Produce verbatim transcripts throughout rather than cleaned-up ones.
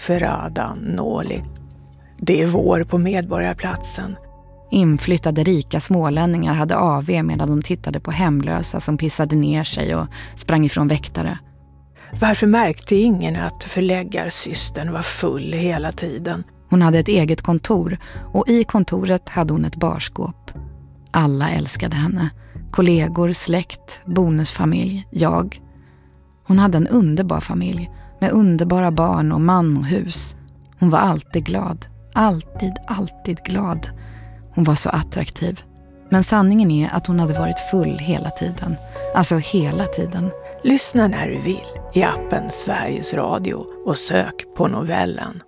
Ferrada Noli. Det är vår på Medborgarplatsen. Inflyttade rika smålänningar hade A V medan de tittade på hemlösa som pissade ner sig och sprang ifrån väktare. Varför märkte ingen att förläggarsystern var full hela tiden? Hon hade ett eget kontor och i kontoret hade hon ett barskåp. Alla älskade henne. Kollegor, släkt, bonusfamilj, jag. Hon hade en underbar familj med underbara barn och man och hus. Hon var alltid glad. Alltid, alltid glad. Hon var så attraktiv. Men sanningen är att hon hade varit full hela tiden. Alltså hela tiden. Lyssna när du vill i appen Sveriges Radio och sök på novellen.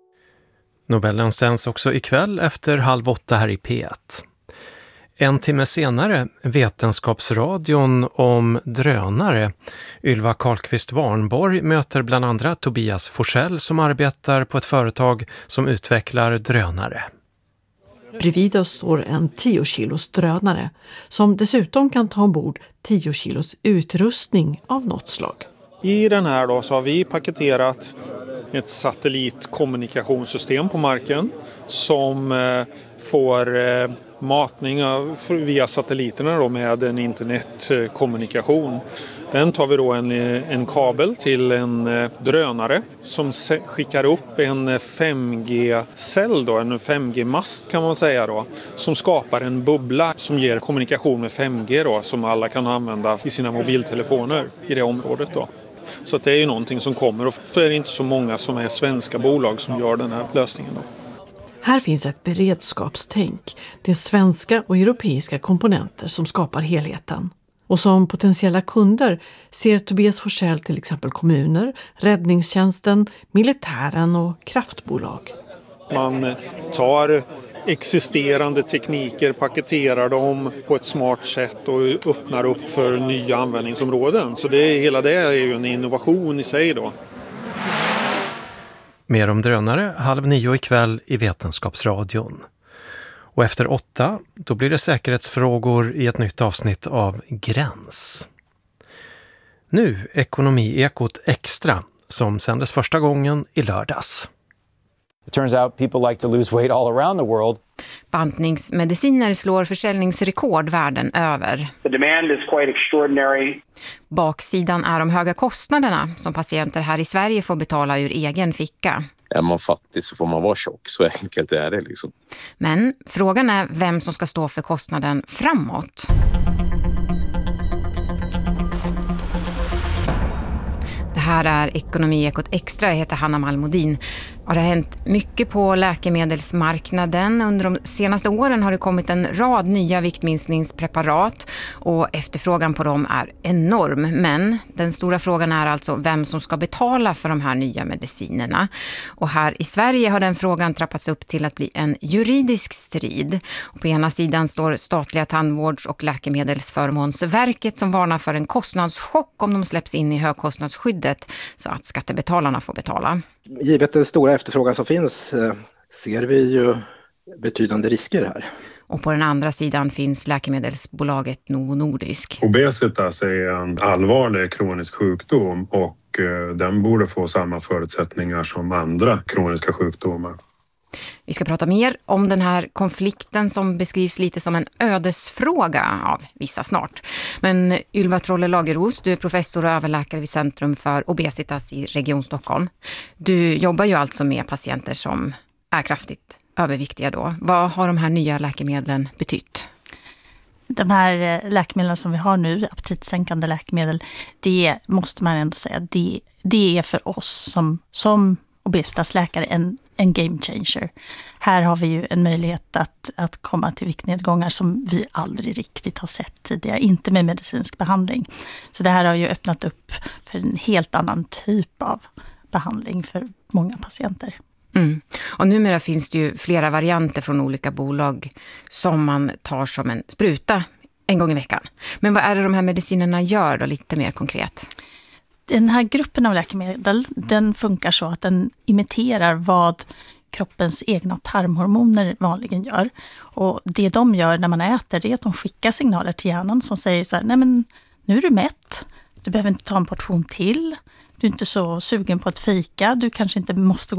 Novellen sänds också ikväll efter halv åtta här i P ett. En timme senare, Vetenskapsradion om drönare. Ylva Karlqvist Warnborg möter bland andra Tobias Forsell som arbetar på ett företag som utvecklar drönare. Bredvid oss står en tio kilos drönare som dessutom kan ta ombord tio kilos utrustning av något slag. I den här då så har vi paketerat ett satellitkommunikationssystem på marken som eh, får eh, matning av, via satelliterna då med en internetkommunikation. Den tar vi då en, en kabel till en eh, drönare som se, skickar upp en fem G-cell då, en fem G-mast kan man säga då, som skapar en bubbla som ger kommunikation med fem G då, som alla kan använda i sina mobiltelefoner i det området då. Så att det är ju någonting som kommer och så är det inte så många som är svenska bolag som gör den här lösningen då. Här finns ett beredskapstänk. Det är svenska och europeiska komponenter som skapar helheten. Och som potentiella kunder ser Tobias Forsell till exempel kommuner, räddningstjänsten, militären och kraftbolag. Man tar existerande tekniker, paketerar dem på ett smart sätt och öppnar upp för nya användningsområden. Så det, hela det är ju en innovation i sig då. Mer om drönare halv nio ikväll i Vetenskapsradion. Och efter åtta, då blir det säkerhetsfrågor i ett nytt avsnitt av Gräns. Nu Ekonomiekot Extra som sändes första gången i lördags. It turns out people like to lose weight all around the world. Bantningsmediciner slår försäljningsrekord världen över. The demand is quite extraordinary. Baksidan är de höga kostnaderna som patienter här i Sverige får betala ur egen ficka. Är man fattig så får man vara tjock, så enkelt är det liksom. Men frågan är vem som ska stå för kostnaden framåt. Det här är Ekonomiekot Extra, jag heter Hanna Malmodin. Och det har hänt mycket på läkemedelsmarknaden. Under de senaste åren har det kommit en rad nya viktminskningspreparat och efterfrågan på dem är enorm. Men den stora frågan är alltså vem som ska betala för de här nya medicinerna. Och här i Sverige har den frågan trappats upp till att bli en juridisk strid. Och på ena sidan står statliga tandvårds- och läkemedelsförmånsverket som varnar för en kostnadschock om de släpps in i högkostnadsskyddet så att skattebetalarna får betala. Givet den stora efterfrågan som finns ser vi ju betydande risker här. Och på den andra sidan finns läkemedelsbolaget Novo Nordisk. Obesitas är en allvarlig kronisk sjukdom och den borde få samma förutsättningar som andra kroniska sjukdomar. Vi ska prata mer om den här konflikten som beskrivs lite som en ödesfråga av vissa snart. Men Ylva Trolle-Lageros, du är professor och överläkare vid Centrum för Obesitas i Region Stockholm. Du jobbar ju alltså med patienter som är kraftigt överviktiga då. Vad har de här nya läkemedlen betytt? De här läkemedlen som vi har nu, aptitsänkande läkemedel, det måste man ändå säga, det, det är för oss som, som obesitasläkare en, en game changer. Här har vi ju en möjlighet att, att komma till viktnedgångar som vi aldrig riktigt har sett tidigare, inte med medicinsk behandling. Så det här har ju öppnat upp för en helt annan typ av behandling för många patienter. Mm. Och numera finns det ju flera varianter från olika bolag som man tar som en spruta en gång i veckan. Men vad är det de här medicinerna gör då, lite mer konkret? Den här gruppen av läkemedel, den funkar så att den imiterar vad kroppens egna tarmhormoner vanligen gör. Och det de gör när man äter är att de skickar signaler till hjärnan som säger så här, nej men nu är du mätt, du behöver inte ta en portion till, du är inte så sugen på att fika, du kanske inte måste gå